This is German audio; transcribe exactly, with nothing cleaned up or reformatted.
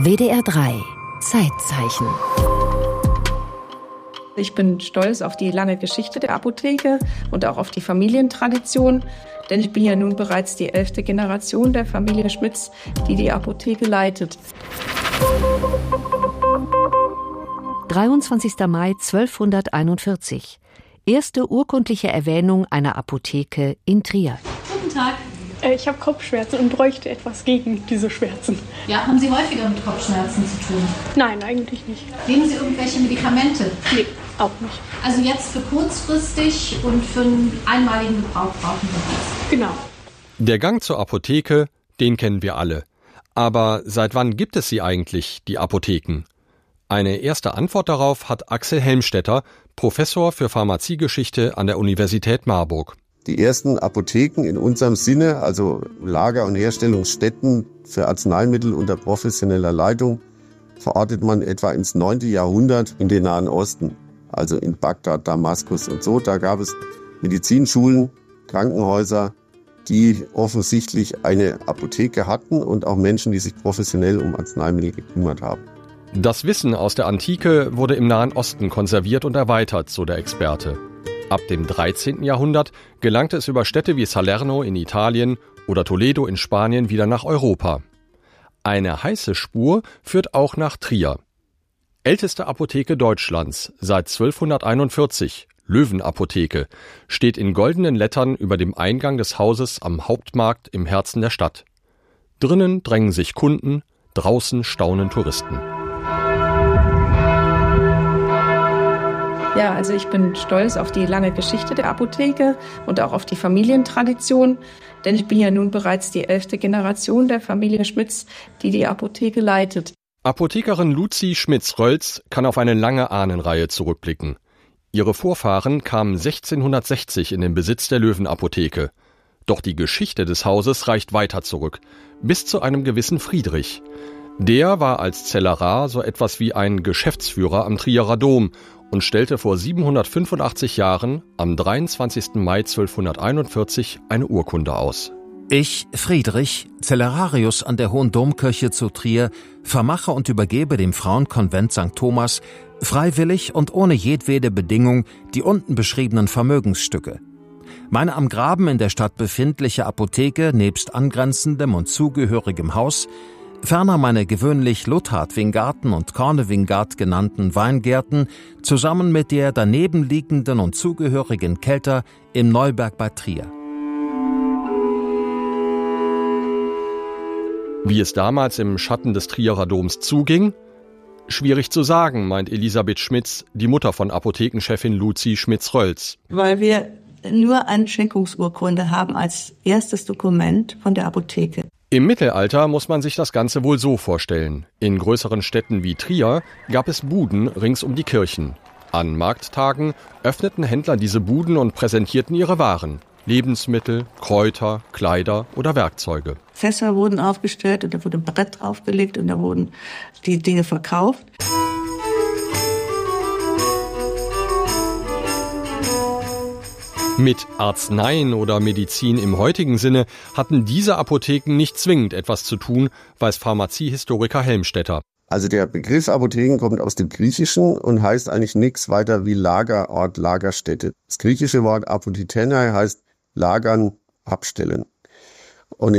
W D R drei Zeitzeichen. Ich bin stolz auf die lange Geschichte der Apotheke und auch auf die Familientradition, denn ich bin ja nun bereits die elfte Generation der Familie Schmitz, die die Apotheke leitet. dreiundzwanzigster Mai zwölfhunderteinundvierzig. Erste urkundliche Erwähnung einer Apotheke in Trier. Guten Tag. Ich habe Kopfschmerzen und bräuchte etwas gegen diese Schmerzen. Ja, haben Sie häufiger mit Kopfschmerzen zu tun? Nein, eigentlich nicht. Nehmen Sie irgendwelche Medikamente? Nee, auch nicht. Also jetzt für kurzfristig und für einen einmaligen Gebrauch brauchen wir das? Genau. Der Gang zur Apotheke, den kennen wir alle. Aber seit wann gibt es sie eigentlich, die Apotheken? Eine erste Antwort darauf hat Axel Helmstetter, Professor für Pharmaziegeschichte an der Universität Marburg. Die ersten Apotheken in unserem Sinne, also Lager- und Herstellungsstätten für Arzneimittel unter professioneller Leitung, verortet man etwa ins neunte Jahrhundert in den Nahen Osten, also in Bagdad, Damaskus und so. Da gab es Medizinschulen, Krankenhäuser, die offensichtlich eine Apotheke hatten und auch Menschen, die sich professionell um Arzneimittel gekümmert haben. Das Wissen aus der Antike wurde im Nahen Osten konserviert und erweitert, so der Experte. Ab dem dreizehnten Jahrhundert gelangte es über Städte wie Salerno in Italien oder Toledo in Spanien wieder nach Europa. Eine heiße Spur führt auch nach Trier. Älteste Apotheke Deutschlands seit zwölfhunderteinundvierzig, Löwenapotheke, steht in goldenen Lettern über dem Eingang des Hauses am Hauptmarkt im Herzen der Stadt. Drinnen drängen sich Kunden, draußen staunen Touristen. Ja, also ich bin stolz auf die lange Geschichte der Apotheke und auch auf die Familientradition, denn ich bin ja nun bereits die elfte Generation der Familie Schmitz, die die Apotheke leitet. Apothekerin Luzi Schmitz-Rölz kann auf eine lange Ahnenreihe zurückblicken. Ihre Vorfahren kamen sechzehnhundertsechzig in den Besitz der Löwenapotheke. Doch die Geschichte des Hauses reicht weiter zurück, bis zu einem gewissen Friedrich. Der war als Zellerar so etwas wie ein Geschäftsführer am Trierer Dom und stellte vor siebenhundertfünfundachtzig Jahren, am dreiundzwanzigsten Mai zwölfhunderteinundvierzig, eine Urkunde aus. Ich, Friedrich, Zellerarius an der Hohen Domkirche zu Trier, vermache und übergebe dem Frauenkonvent Sankt Thomas freiwillig und ohne jedwede Bedingung die unten beschriebenen Vermögensstücke. Meine am Graben in der Stadt befindliche Apotheke nebst angrenzendem und zugehörigem Haus, ferner meine gewöhnlich Lothard-Winggarten und Korne-Wingart genannten Weingärten, zusammen mit der daneben liegenden und zugehörigen Kelter im Neuberg bei Trier. Wie es damals im Schatten des Trierer Doms zuging? Schwierig zu sagen, meint Elisabeth Schmitz, die Mutter von Apothekenchefin Luzi Schmitz-Rölz. Weil wir nur eine Schenkungsurkunde haben als erstes Dokument von der Apotheke. Im Mittelalter muss man sich das Ganze wohl so vorstellen. In größeren Städten wie Trier gab es Buden rings um die Kirchen. An Markttagen öffneten Händler diese Buden und präsentierten ihre Waren. Lebensmittel, Kräuter, Kleider oder Werkzeuge. Fässer wurden aufgestellt und da wurde ein Brett draufgelegt und da wurden die Dinge verkauft. Mit Arzneien oder Medizin im heutigen Sinne hatten diese Apotheken nicht zwingend etwas zu tun, weiß Pharmaziehistoriker Helmstetter. Also der Begriff Apotheken kommt aus dem Griechischen und heißt eigentlich nichts weiter wie Lagerort, Lagerstätte. Das griechische Wort Apothitenai heißt lagern, abstellen. Und